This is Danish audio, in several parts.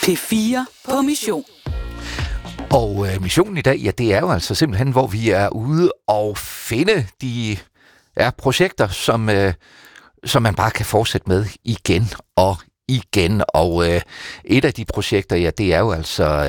P4 på mission. Og missionen i dag, ja, det er jo altså simpelthen, hvor vi er ude og finde de projekter, som man bare kan fortsætte med igen og igen. Og et af de projekter, ja, det er jo altså...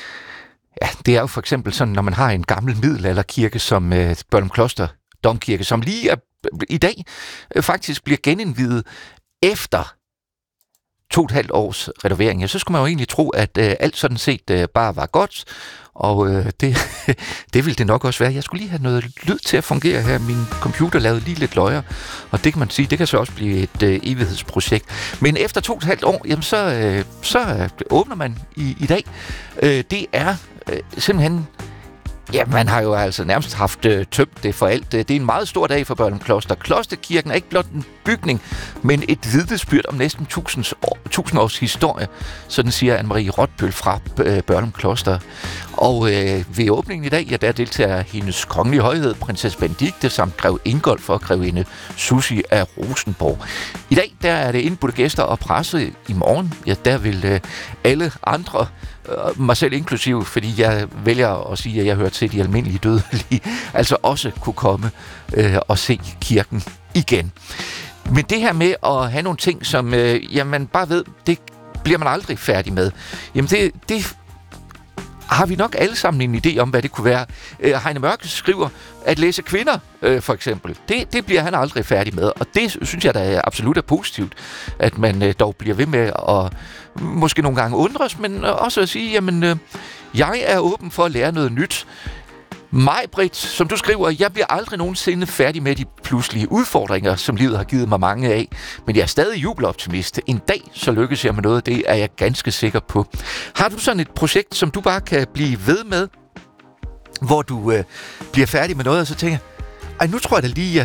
det er jo for eksempel sådan, når man har en gammel middelalderkirke som Børglum Kloster Domkirke, som lige i dag faktisk bliver genindviet efter 2,5 års renovering. Ja, så skulle man jo egentlig tro, at alt sådan set bare var godt, og det ville det nok også være. Jeg skulle lige have noget lyd til at fungere her. Min computer lavede lige lidt løjer, og det kan man sige, det kan så også blive et evighedsprojekt. Men efter 2,5 år, jamen så åbner man i dag. Det er simpelthen... Ja, man har jo altså nærmest haft tømt det for alt. Det er en meget stor dag for Børglum Kloster. Klosterkirken er ikke blot en bygning, men et vidnesbyrd om næsten 1000 års historie. Sådan siger Anne-Marie Rotbøl fra Børglum Kloster. Og ved åbningen i dag, ja, der deltager hendes kongelige højhed, prinsesse Benedikte, samt grev Ingolf og grevinde Susie af Rosenborg. I dag, der er det indbudte gæster og presse. I morgen, ja, der vil alle andre, mig selv inklusiv, fordi jeg vælger at sige, at jeg hører til de almindelige dødelige, altså også kunne komme og se kirken igen. Men det her med at have nogle ting, som man bare ved, det bliver man aldrig færdig med. Jamen det har vi nok alle sammen en idé om, hvad det kunne være. Heine Mørke skriver, at læse kvinder, for eksempel, det bliver han aldrig færdig med. Og det synes jeg da absolut er positivt, at man dog bliver ved med at måske nogle gange undres, men også at sige, jamen, jeg er åben for at lære noget nyt. Maj-Britt, som du skriver, jeg bliver aldrig nogensinde færdig med de pludselige udfordringer, som livet har givet mig mange af. Men jeg er stadig jubeloptimist. En dag så lykkes jeg med noget, det er jeg ganske sikker på. Har du sådan et projekt, som du bare kan blive ved med, hvor du bliver færdig med noget, og så tænker, nu tror jeg da lige, jeg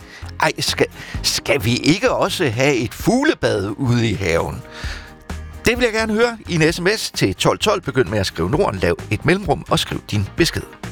skal vi ikke også have et fuglebad ude i haven? Det vil jeg gerne høre i en sms til 1212. Begynd med at skrive Norden, lav et mellemrum og skriv din besked.